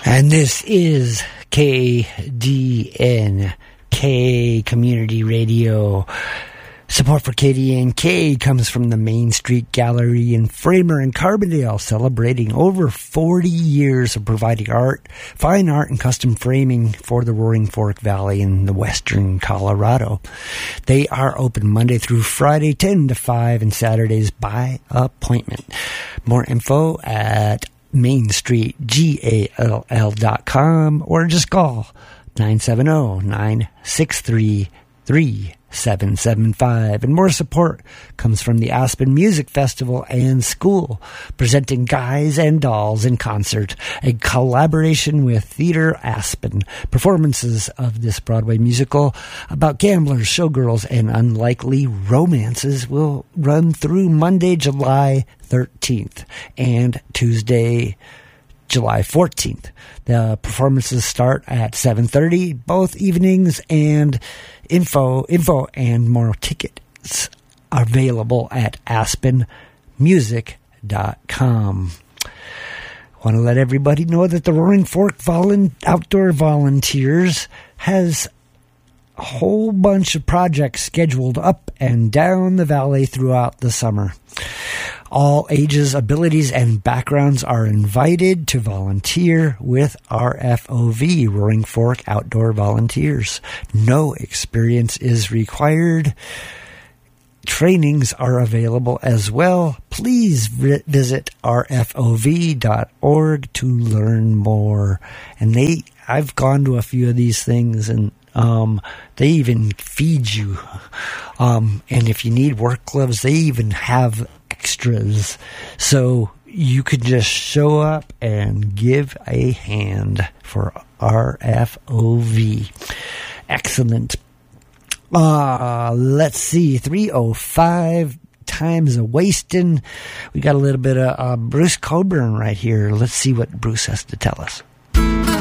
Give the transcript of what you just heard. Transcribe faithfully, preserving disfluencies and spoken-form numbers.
And this is K D N K Community Radio. Support for K D N K comes from the Main Street Gallery in Framer and Carbondale, celebrating over forty years of providing art, fine art, and custom framing for the Roaring Fork Valley in the western Colorado. They are open Monday through Friday, ten to five, and Saturdays by appointment. More info at main street gall dot com or just call nine seven zero, nine six three, three seven seven five. And more support comes from the Aspen Music Festival and School, presenting Guys and Dolls in Concert, a collaboration with Theater Aspen. Performances of this Broadway musical about gamblers, showgirls, and unlikely romances will run through Monday, July thirteenth and Tuesday, July fourteenth. The performances start at seven thirty both evenings, and info info and more tickets are available at aspen music dot com. Want to let everybody know that the Roaring Fork Volun- Outdoor Volunteers has a whole bunch of projects scheduled up and down the valley throughout the summer. All ages, abilities, and backgrounds are invited to volunteer with R F O V, Roaring Fork Outdoor Volunteers. No experience is required. Trainings are available as well. Please visit r f o v dot org to learn more. And they, I've gone to a few of these things, and Um, they even feed you. Um, and if you need work gloves, they even have extras. So you could just show up and give a hand for R F O V. Excellent. Uh, let's see. three oh five times a wasting. We got a little bit of uh, Bruce Coburn right here. Let's see what Bruce has to tell us.